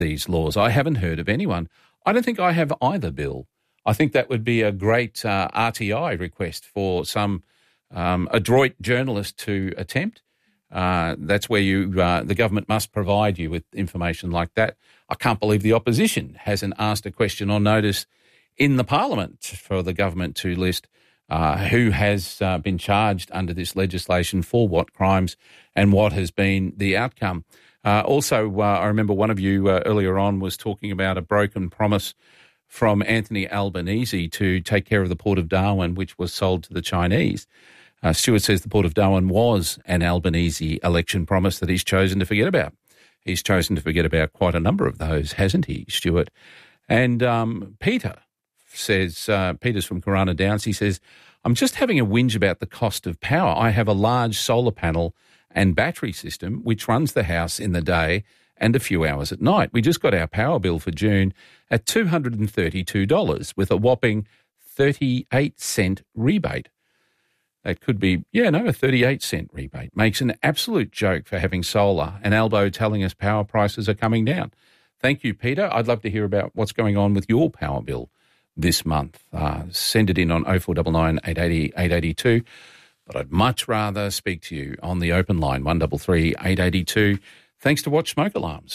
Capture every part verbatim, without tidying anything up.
these laws. I haven't heard of anyone. I don't think I have either, Bill. I think that would be a great uh, R T I request for some um, adroit journalist to attempt. Uh, that's where you, uh, the government must provide you with information like that. I can't believe the opposition hasn't asked a question on notice in the Parliament for the government to list uh, who has uh, been charged under this legislation for what crimes and what has been the outcome. Uh, also, uh, I remember one of you uh, earlier on was talking about a broken promise from Anthony Albanese to take care of the Port of Darwin, which was sold to the Chinese. Uh, Stuart says the Port of Darwin was an Albanese election promise that he's chosen to forget about. He's chosen to forget about quite a number of those, hasn't he, Stuart? And um, Peter says, uh, Peter's from Corona Downs, he says, I'm just having a whinge about the cost of power. I have a large solar panel and battery system which runs the house in the day and a few hours at night. We just got our power bill for June at two hundred thirty-two dollars with a whopping thirty-eight cent rebate. That could be, yeah, no, a thirty-eight cent rebate. Makes an absolute joke for having solar and Albo telling us power prices are coming down. Thank you, Peter. I'd love to hear about what's going on with your power bill this month. Uh, send it in on oh four nine nine, eight eight oh, eight eight two. But I'd much rather speak to you on the open line, one three three, eight eight two. Thanks to Watch Smoke Alarms.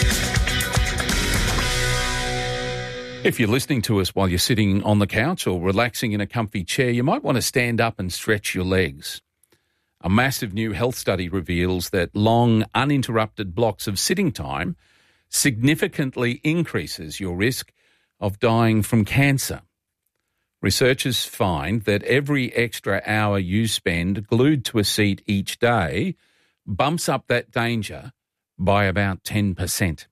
If you're listening to us while you're sitting on the couch or relaxing in a comfy chair, you might want to stand up and stretch your legs. A massive new health study reveals that long, uninterrupted blocks of sitting time significantly increases your risk of dying from cancer. Researchers find that every extra hour you spend glued to a seat each day bumps up that danger by about ten percent.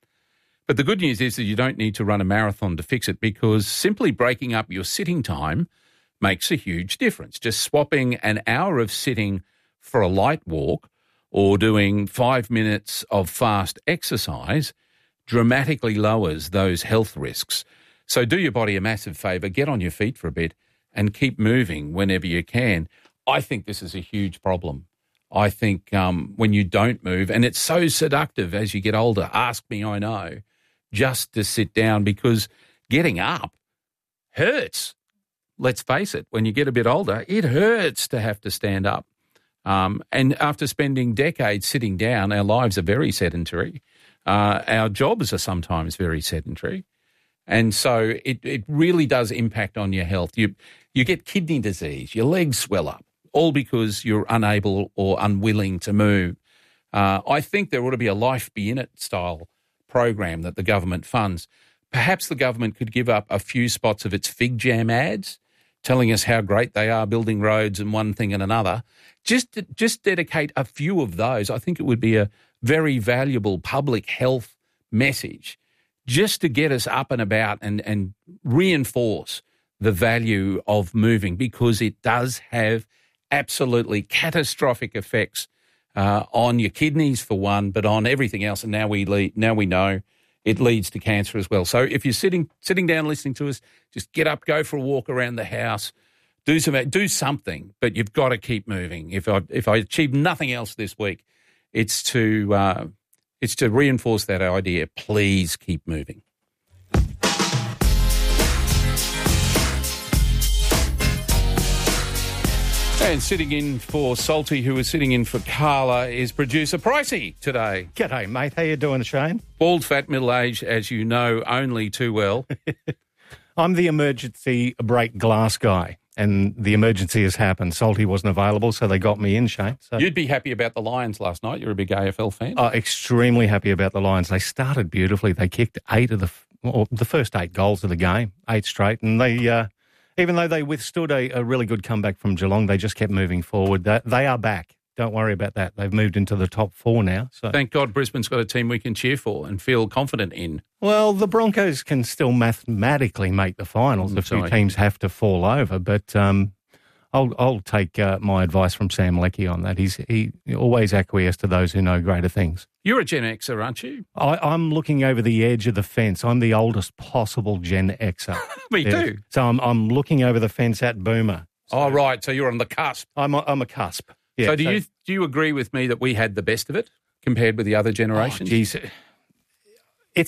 But the good news is that you don't need to run a marathon to fix it, because simply breaking up your sitting time makes a huge difference. Just swapping an hour of sitting for a light walk or doing five minutes of fast exercise dramatically lowers those health risks. So do your body a massive favour, get on your feet for a bit and keep moving whenever you can. I think this is a huge problem. I think um, when you don't move, and it's so seductive as you get older, ask me, I know, just to sit down, because getting up hurts. Let's face it, when you get a bit older, it hurts to have to stand up. Um, and after spending decades sitting down, our lives are very sedentary. Uh, our jobs are sometimes very sedentary. And so it, it really does impact on your health. You, you get kidney disease, your legs swell up, all because you're unable or unwilling to move. Uh, I think there ought to be a Life Be In It style program that the government funds. Perhaps the government could give up a few spots of its Fig Jam ads telling us how great they are building roads and one thing and another. Just, just dedicate a few of those. I think it would be a very valuable public health message just to get us up and about and, and reinforce the value of moving, because it does have absolutely catastrophic effects uh, on your kidneys for one, but on everything else. And now we lead, now we know it leads to cancer as well. So if you're sitting sitting down listening to us, just get up, go for a walk around the house, do some do something. But you've got to keep moving. If I if I achieve nothing else this week, it's to uh, it's to reinforce that idea. Please keep moving. And sitting in for Salty, who is sitting in for Carla, is producer Pricey today. G'day, mate. How you doing, Shane? Bald, fat, middle-aged, as you know only too well. I'm the emergency break glass guy, and the emergency has happened. Salty wasn't available, so they got me in, Shane. So. You'd be happy about the Lions last night. You're a big A F L fan. Oh, extremely happy about the Lions. They started beautifully. They kicked eight of the, or the first eight goals of the game, eight straight, and they... Uh, Even though they withstood a, a really good comeback from Geelong, they just kept moving forward. They, they are back. Don't worry about that. They've moved into the top four now. So. Thank God Brisbane's got a team we can cheer for and feel confident in. Well, the Broncos can still mathematically make the finals. A few teams have to fall over, but um, I'll I'll take uh, my advice from Sam Leckie on that. He's he always acquiesced to those who know greater things. You're a Gen Xer, aren't you? I, I'm looking over the edge of the fence. I'm the oldest possible Gen Xer. Me yeah. too. So I'm I'm looking over the fence at Boomer. So oh, right. So you're on the cusp. I'm a, I'm a cusp. Yeah, so do so, you do you agree with me that we had the best of it compared with the other generations? Oh, geez.